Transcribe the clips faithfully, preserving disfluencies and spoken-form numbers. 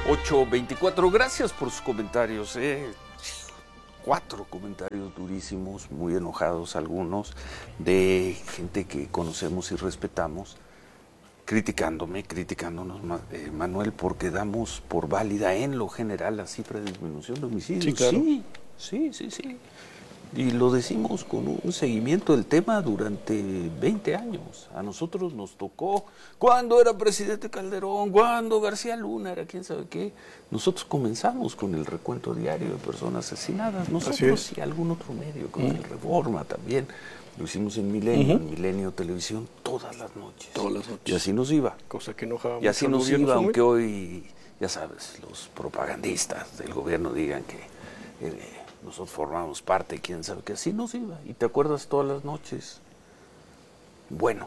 ocho veinticuatro, gracias por sus comentarios. Eh. Cuatro comentarios durísimos, muy enojados algunos, de gente que conocemos y respetamos, criticándome, criticándonos, eh, Manuel, porque damos por válida en lo general la cifra de disminución de homicidios. Sí, claro. Sí, sí, sí, sí. Y lo decimos con un seguimiento del tema durante veinte años. A nosotros nos tocó, cuando era presidente Calderón, cuando García Luna era quién sabe qué. Nosotros comenzamos con el recuento diario de personas asesinadas. Nosotros y algún otro medio, con mm. el Reforma también. Lo hicimos en Milenio, uh-huh. en Milenio Televisión, todas las noches. Todas las noches. Y así nos iba. Cosa que enojaba mucho. Y así nos iba, aunque hoy, ya sabes, los propagandistas del gobierno digan que... Eh, nosotros formamos parte, quién sabe que así nos iba. Y te acuerdas todas las noches. Bueno,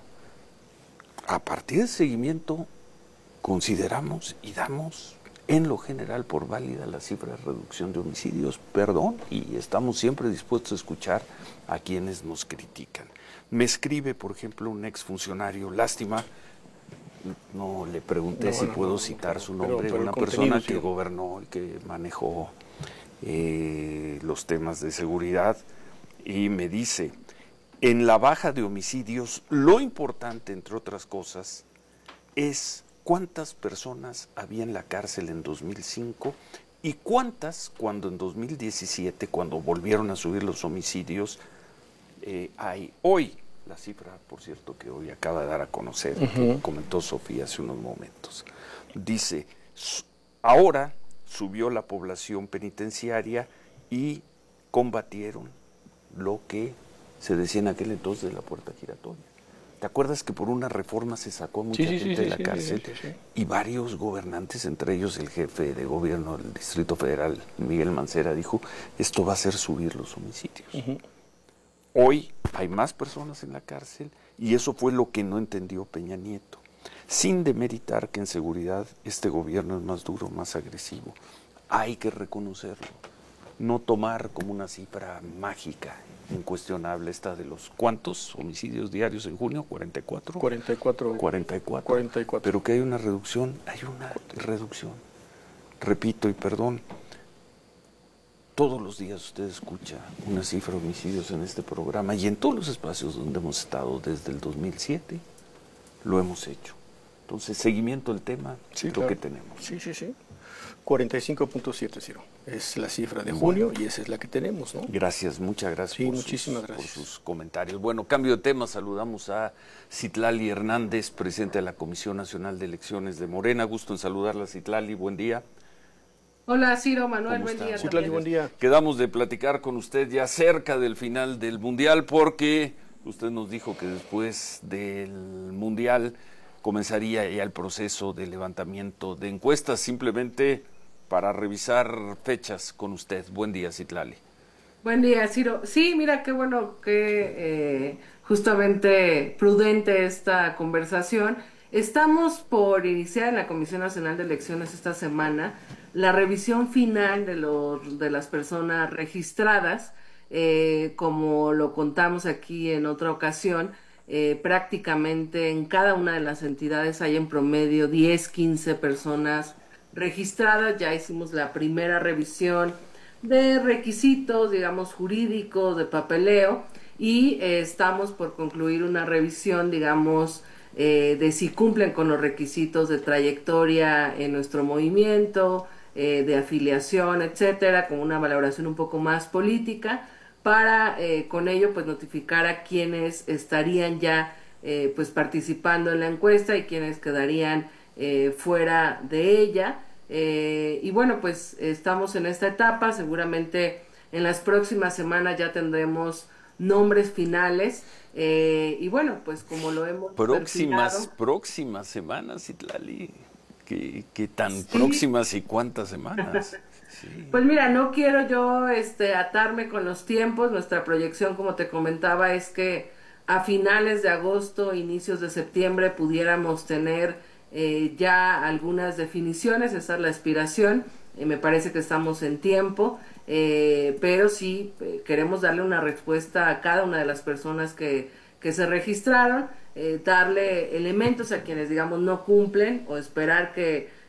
a partir del seguimiento consideramos y damos en lo general por válida la cifra de reducción de homicidios, perdón, y estamos siempre dispuestos a escuchar a quienes nos critican. Me escribe, por ejemplo, un exfuncionario, lástima, no le pregunté no, si no, puedo no, citar no, su nombre, pero, pero una persona que sí. gobernó y que manejó Eh, los temas de seguridad, y me dice, en la baja de homicidios, lo importante, entre otras cosas, es cuántas personas había en la cárcel en dos mil cinco y cuántas cuando en dos mil diecisiete, cuando volvieron a subir los homicidios, eh, hay hoy. La cifra, por cierto, que hoy acaba de dar a conocer, uh-huh. que comentó Sofía hace unos momentos. Dice, ahora subió la población penitenciaria y combatieron lo que se decía en aquel entonces de la puerta giratoria. ¿Te acuerdas que por una reforma se sacó a mucha sí, gente sí, de sí, la sí, cárcel? sí, sí, sí. Y varios gobernantes, entre ellos el jefe de gobierno del Distrito Federal, Miguel Mancera, dijo, esto va a hacer subir los homicidios. Uh-huh. Hoy hay más personas en la cárcel y eso fue lo que no entendió Peña Nieto. Sin demeritar que en seguridad este gobierno es más duro, más agresivo. Hay que reconocerlo, no tomar como una cifra mágica, incuestionable esta de los ¿cuántos homicidios diarios en junio? ¿cuarenta y cuatro? cuarenta y cuatro. cuarenta y cuatro. cuarenta y cuatro. Pero que hay una reducción, hay una reducción. Repito y perdón, todos los días usted escucha una cifra de homicidios en este programa y en todos los espacios donde hemos estado desde el dos mil siete lo hemos hecho. Entonces, seguimiento del tema, sí, lo claro. que tenemos. Sí, sí, sí. cuarenta y cinco punto siete cero es la cifra de junio bueno, y esa es la que tenemos, ¿no? Gracias, muchas gracias, sí, por, muchísimas sus, gracias por sus comentarios. Bueno, cambio de tema, saludamos a Citlali Hernández, presidente de la Comisión Nacional de Elecciones de Morena. Gusto en saludarla, Citlali, buen día. Hola, Ciro, Manuel, buen día. Citlali, buen día. Quedamos de platicar con usted ya cerca del final del Mundial porque usted nos dijo que después del Mundial comenzaría ya el proceso de levantamiento de encuestas, simplemente para revisar fechas con usted. Buen día, Citlali. Buen día, Ciro. Sí, mira, qué bueno que eh, justamente prudente esta conversación. Estamos por iniciar en la Comisión Nacional de Elecciones esta semana la revisión final de, los, de las personas registradas, eh, como lo contamos aquí en otra ocasión. Eh, prácticamente en cada una de las entidades hay en promedio diez, quince personas registradas. Ya hicimos la primera revisión de requisitos, digamos, jurídicos, de papeleo, y eh, estamos por concluir una revisión, digamos, eh, de si cumplen con los requisitos de trayectoria en nuestro movimiento, eh, de afiliación, etcétera, con una valoración un poco más política, para eh, con ello pues notificar a quienes estarían ya eh, pues participando en la encuesta y quienes quedarían eh, fuera de ella. Eh, y bueno, pues estamos en esta etapa, seguramente en las próximas semanas ya tendremos nombres finales, eh, y bueno, pues como lo hemos próximas perfilado, próximas semanas, Citlali, ¿qué, qué tan sí. próximas y cuántas semanas? Sí. Pues mira, no quiero yo este atarme con los tiempos. Nuestra proyección, como te comentaba, es que a finales de agosto, inicios de septiembre pudiéramos tener eh, ya algunas definiciones. Esa es la aspiración. Eh, me parece que estamos en tiempo, eh, pero sí eh, queremos darle una respuesta a cada una de las personas que, que se registraron, eh, darle elementos a quienes, digamos, no cumplen, o esperar que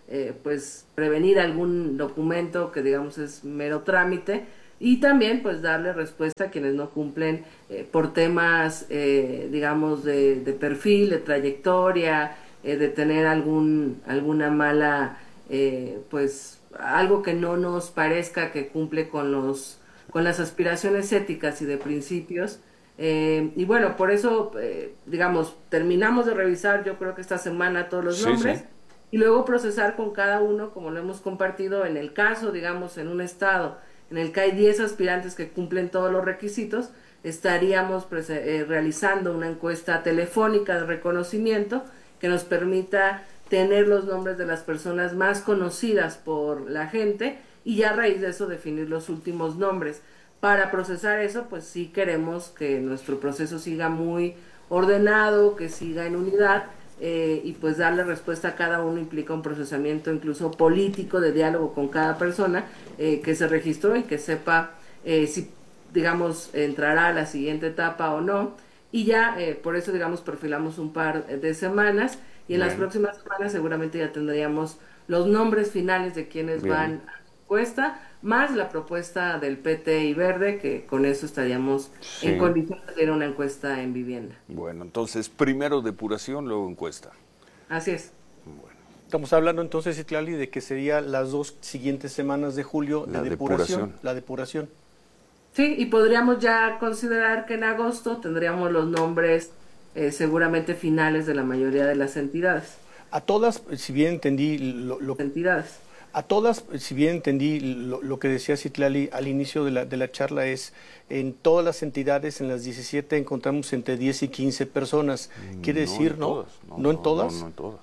eh, pues prevenir algún documento que digamos es mero trámite, y también pues darle respuesta a quienes no cumplen eh, por temas eh, digamos de, de perfil, de trayectoria, eh, de tener algún alguna mala eh, pues algo que no nos parezca que cumple con los con las aspiraciones éticas y de principios. Eh, y bueno, por eso, eh, digamos, terminamos de revisar, yo creo que esta semana, todos los Sí, nombres, sí. y luego procesar con cada uno, como lo hemos compartido, en el caso, digamos, en un estado en el que hay diez aspirantes que cumplen todos los requisitos, estaríamos eh, realizando una encuesta telefónica de reconocimiento que nos permita tener los nombres de las personas más conocidas por la gente, y ya a raíz de eso definir los últimos nombres. Para procesar eso, pues sí queremos que nuestro proceso siga muy ordenado, que siga en unidad, eh, y pues darle respuesta a cada uno implica un procesamiento incluso político, de diálogo con cada persona eh, que se registró, y que sepa eh, si, digamos, entrará a la siguiente etapa o no. Y ya, eh, por eso, digamos, perfilamos un par de semanas, y en Bien. las próximas semanas seguramente ya tendríamos los nombres finales de quienes Bien. van a la encuesta, más la propuesta del P T y Verde, que con eso estaríamos Sí. en condiciones de hacer una encuesta en vivienda. Bueno, entonces primero depuración, luego encuesta. Así es. Bueno, Estamos hablando entonces, Citlali, de que sería las dos siguientes semanas de julio La de depuración, depuración. la depuración. Sí, y podríamos ya considerar que en agosto tendríamos los nombres eh, seguramente finales de la mayoría de las entidades. A todas, si bien entendí lo, lo entidades. A todas, si bien entendí lo, lo que decía Citlali al inicio de la, de la charla, es en todas las entidades, en las diecisiete, encontramos entre diez y quince personas. Quiere no decir, en ¿no? todas, ¿No en todas? No, no en todas.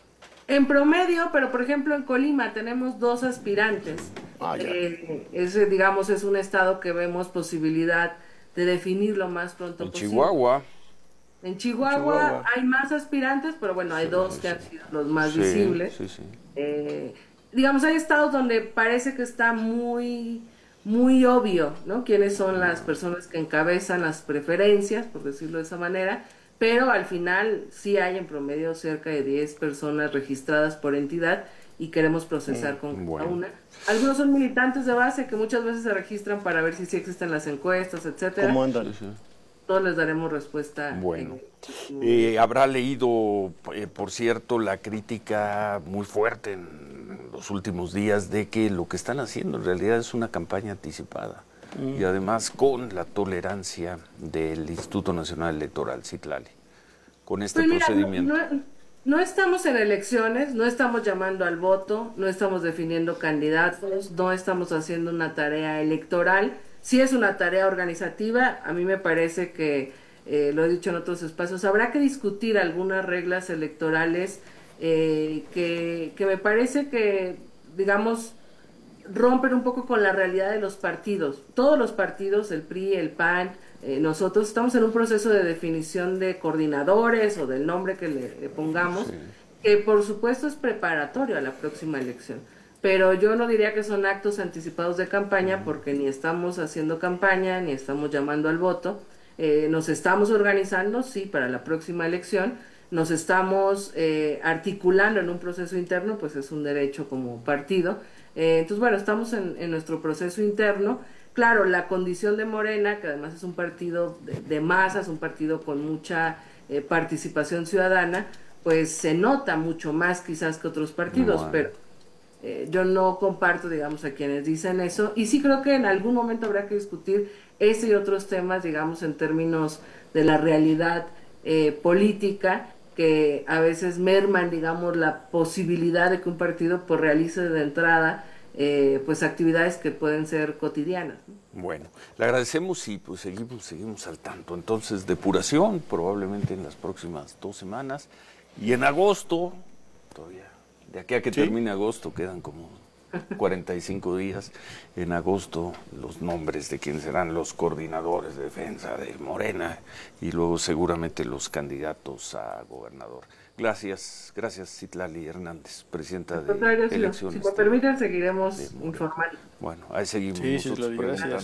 En promedio, pero por ejemplo en Colima tenemos dos aspirantes. Ah, ya. Eh, ese, digamos, es un estado que vemos posibilidad de definir lo más pronto En posible. Chihuahua. En Chihuahua, Chihuahua. hay más aspirantes, pero bueno, hay Sí, dos sí, que sí. han sido los más Sí, visibles. sí, sí. Eh, digamos, hay estados donde parece que está muy, muy obvio, ¿no? Quiénes son las personas que encabezan las preferencias, por decirlo de esa manera, pero al final sí hay en promedio cerca de diez personas registradas por entidad, y queremos procesar con cada bueno. una. Algunos son militantes de base que muchas veces se registran para ver si sí existen las encuestas, etcétera. ¿Cómo andan? Sí, sí. Todos les daremos respuesta. Bueno. en- Eh, habrá leído, eh, por cierto, la crítica muy fuerte en los últimos días de que lo que están haciendo en realidad es una campaña anticipada. Y además con la tolerancia del Instituto Nacional Electoral, Citlali, con este Pues mira, no- procedimiento. No, no estamos en elecciones, no estamos llamando al voto, no estamos definiendo candidatos, no estamos haciendo una tarea electoral. Sí es una tarea organizativa. A mí me parece que, eh, lo he dicho en otros espacios, habrá que discutir algunas reglas electorales eh, que, que me parece que, digamos, rompen un poco con la realidad de los partidos. Todos los partidos, el P R I, el P A N, eh, nosotros estamos en un proceso de definición de coordinadores o del nombre que le, le pongamos, Sí. que por supuesto es preparatorio a la próxima elección. Pero yo no diría que son actos anticipados de campaña, porque ni estamos haciendo campaña, ni estamos llamando al voto. Eh, nos estamos organizando, sí, para la próxima elección. Nos estamos eh, articulando en un proceso interno, pues es un derecho como partido. Eh, entonces, bueno, estamos en, en nuestro proceso interno. Claro, la condición de Morena, que además es un partido de, de masas, un partido con mucha eh, participación ciudadana, pues se nota mucho más quizás que otros partidos, Bueno. pero eh, yo no comparto, digamos, a quienes dicen eso. Y sí creo que en algún momento habrá que discutir ese y otros temas, digamos, en términos de la realidad eh, política, que a veces merman, digamos, la posibilidad de que un partido pues realice de entrada eh, pues actividades que pueden ser cotidianas, ¿no? Bueno, le agradecemos y pues seguimos, seguimos al tanto. Entonces, depuración probablemente en las próximas dos semanas. Y en agosto, todavía, de aquí a que ¿Sí? termine agosto, quedan como cuarenta y cinco días. En agosto, los nombres de quienes serán los coordinadores de defensa de Morena y luego seguramente los candidatos a gobernador. Gracias, gracias Citlali Hernández, presidenta de Contrario, si, lo- elecciones. si me permiten, seguiremos de Morena. informando. Bueno, ahí seguimos Sí, nosotros Citlali, gracias. preguntando.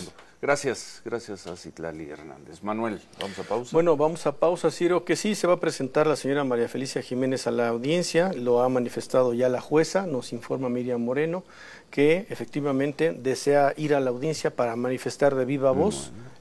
Gracias, gracias a Citlali Hernández. Manuel, ¿vamos a pausa? Bueno, vamos a pausa, Ciro, que sí, se va a presentar la señora María Felicia Jiménez a la audiencia, lo ha manifestado ya la jueza, nos informa Miriam Moreno, que efectivamente desea ir a la audiencia para manifestar de viva voz. Bueno.